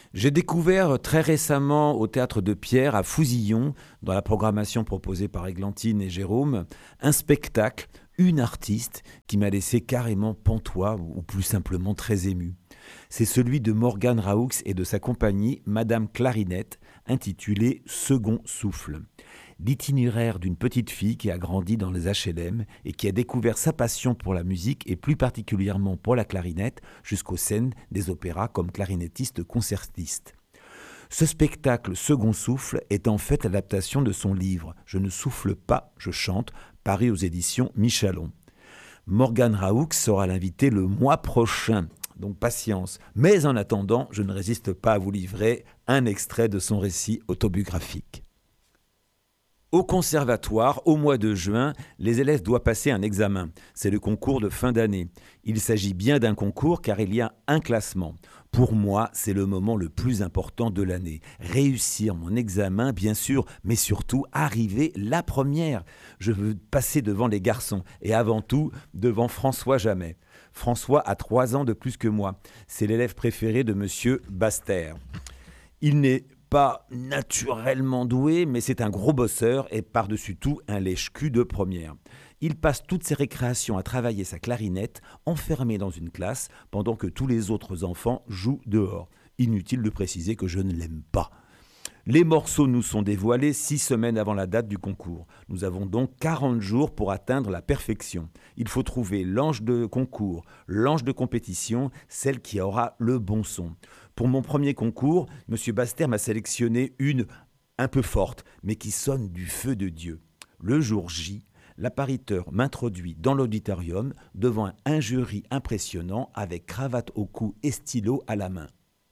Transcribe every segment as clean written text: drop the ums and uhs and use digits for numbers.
J'ai découvert très récemment au Théâtre de Pierre à Fouzillon, dans la programmation proposée par Églantine et Jérôme, un spectacle, une artiste qui m'a laissé carrément pantois ou plus simplement très ému. C'est celui de Morgane Raoux et de sa compagnie Madame Clarinette, intitulé Second souffle. L'itinéraire d'une petite fille qui a grandi dans les HLM et qui a découvert sa passion pour la musique et plus particulièrement pour la clarinette jusqu'aux scènes des opéras comme clarinettiste concertiste. Ce spectacle Second souffle est en fait l'adaptation de son livre « Je ne souffle pas, je chante » paru aux éditions Michalon. Morgane Raoux sera l'invitée le mois prochain, donc patience. Mais en attendant, je ne résiste pas à vous livrer un extrait de son récit autobiographique. Au conservatoire, au mois de juin, les élèves doivent passer un examen. C'est le concours de fin d'année. Il s'agit bien d'un concours car il y a un classement. Pour moi, c'est le moment le plus important de l'année. Réussir mon examen, bien sûr, mais surtout arriver la première. Je veux passer devant les garçons et avant tout devant François Jamet. François a 3 ans de plus que moi. C'est l'élève préféré de Monsieur Baster. Il n'est pas naturellement doué, mais c'est un gros bosseur et par-dessus tout un lèche-cul de première. Il passe toutes ses récréations à travailler sa clarinette, enfermé dans une classe, pendant que tous les autres enfants jouent dehors. Inutile de préciser que je ne l'aime pas. Les morceaux nous sont dévoilés 6 semaines avant la date du concours. Nous avons donc 40 jours pour atteindre la perfection. Il faut trouver l'ange de concours, l'ange de compétition, celle qui aura le bon son. Pour mon premier concours, M. Baster m'a sélectionné une un peu forte, mais qui sonne du feu de Dieu. Le jour J, l'appariteur m'introduit dans l'auditorium devant un jury impressionnant avec cravate au cou et stylo à la main.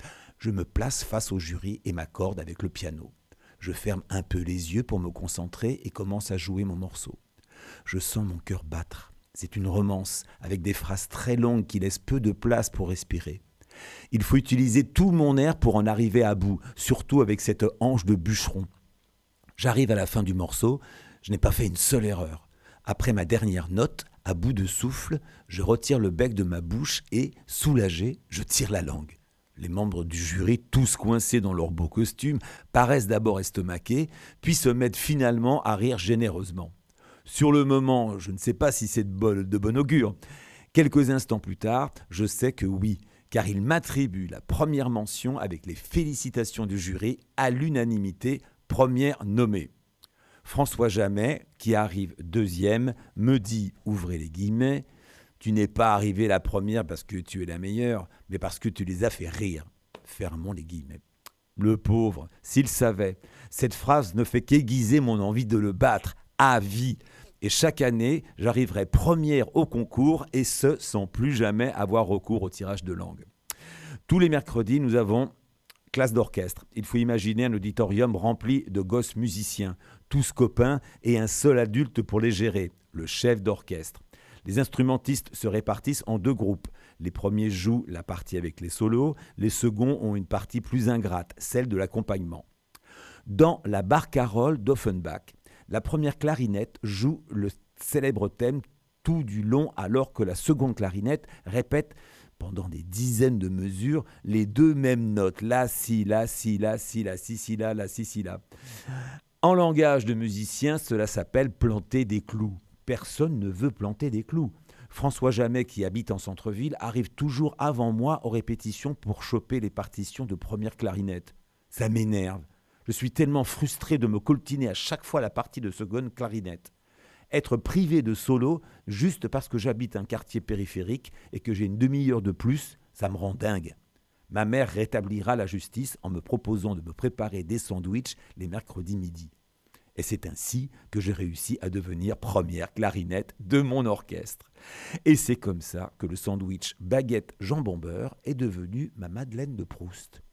Je me place face au jury et m'accorde avec le piano. Je ferme un peu les yeux pour me concentrer et commence à jouer mon morceau. Je sens mon cœur battre. C'est une romance avec des phrases très longues qui laissent peu de place pour respirer. Il faut utiliser tout mon air pour en arriver à bout, surtout avec cette hanche de bûcheron. J'arrive à la fin du morceau, je n'ai pas fait une seule erreur. Après ma dernière note, à bout de souffle, je retire le bec de ma bouche et, soulagé, je tire la langue. Les membres du jury, tous coincés dans leurs beaux costumes, paraissent d'abord estomaqués, puis se mettent finalement à rire généreusement. Sur le moment, je ne sais pas si c'est de bon augure. Quelques instants plus tard, je sais que oui, car il m'attribue la première mention avec les félicitations du jury à l'unanimité, première nommée. François Jamet, qui arrive deuxième, me dit, ouvrez les guillemets, « Tu n'es pas arrivé la première parce que tu es la meilleure, mais parce que tu les as fait rire. » Fermons les guillemets. Le pauvre, s'il savait, cette phrase ne fait qu'aiguiser mon envie de le battre à vie. Et chaque année, j'arriverai première au concours et ce, sans plus jamais avoir recours au tirage de langue. Tous les mercredis, nous avons classe d'orchestre. Il faut imaginer un auditorium rempli de gosses musiciens, tous copains et un seul adulte pour les gérer, le chef d'orchestre. Les instrumentistes se répartissent en 2 groupes. Les premiers jouent la partie avec les solos, les seconds ont une partie plus ingrate, celle de l'accompagnement. Dans la Barcarolle d'Offenbach, la première clarinette joue le célèbre thème tout du long alors que la seconde clarinette répète pendant des dizaines de mesures les 2 mêmes notes. La, si, la, si, la, si, la, si, si, la, si, si, la. En langage de musicien, cela s'appelle planter des clous. Personne ne veut planter des clous. François Jamet, qui habite en centre-ville, arrive toujours avant moi aux répétitions pour choper les partitions de première clarinette. Ça m'énerve. Je suis tellement frustré de me coltiner à chaque fois la partie de seconde clarinette. Être privé de solo juste parce que j'habite un quartier périphérique et que j'ai une demi-heure de plus, ça me rend dingue. Ma mère rétablira la justice en me proposant de me préparer des sandwichs les mercredis midi. Et c'est ainsi que j'ai réussi à devenir première clarinette de mon orchestre. Et c'est comme ça que le sandwich baguette jambon beurre est devenu ma Madeleine de Proust.